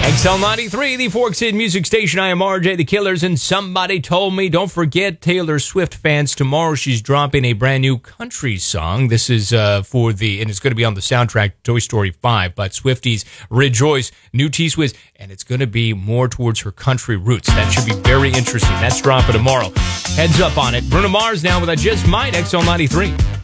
XL93, the Forks Hid Music Station. I am RJ The Killers, and somebody told me, don't forget Taylor Swift fans, tomorrow she's dropping a brand new country song. This is and it's going to be on the soundtrack Toy Story 5, but Swifties rejoice, new T-Swizz, and it's going to be more towards her country roots. That should be very interesting. That's dropping tomorrow. Heads up on it. Bruno Mars now with I Just Might, XL93.